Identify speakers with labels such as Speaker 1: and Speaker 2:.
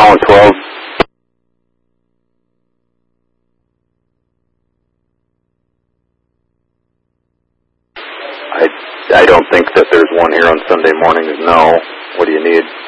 Speaker 1: calling 12. I don't think that there's one here on Sunday mornings, no. What do you need?